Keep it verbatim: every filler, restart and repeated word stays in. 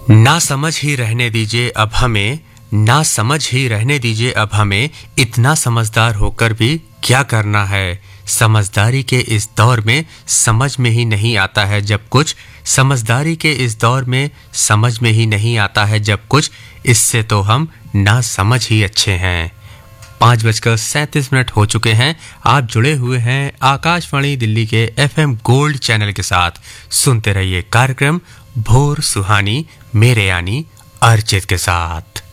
ना समझ ही रहने दीजिए अब हमें, ना समझ ही रहने दीजिए अब हमें, इतना समझदार होकर भी क्या करना है। समझदारी के इस दौर में समझ में ही नहीं आता है जब कुछ, समझदारी के इस दौर में समझ में ही नहीं आता है जब कुछ, इससे तो हम ना समझ ही अच्छे हैं। पाँच बजकर सैंतीस मिनट हो चुके हैं। आप जुड़े हुए हैं आकाशवाणी दिल्ली के एफएम गोल्ड चैनल के साथ। सुनते रहिए कार्यक्रम भोर सुहानी मेरे यानी अर्चित के साथ।